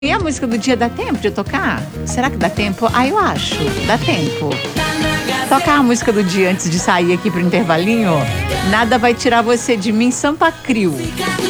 E a música do dia dá tempo de tocar? Será que dá tempo? Ah, eu acho. Dá tempo. Tocar a música do dia antes de sair aqui pro intervalinho. Nada vai tirar você de mim, Sampa Crio.